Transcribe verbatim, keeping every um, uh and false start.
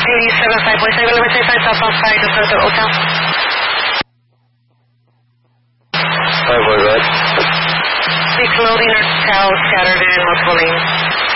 eighty-seven five point seven, eleven thirty-five, southbound five, to Hotel Oaktown. five, what, what? Six loading or cows scattered in multiple lanes.